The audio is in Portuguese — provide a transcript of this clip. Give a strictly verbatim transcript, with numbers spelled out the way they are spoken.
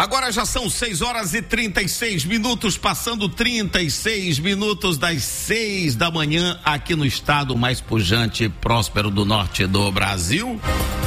Agora já são seis horas e trinta e seis minutos, passando trinta e seis minutos das seis da manhã aqui no estado mais pujante e próspero do norte do Brasil.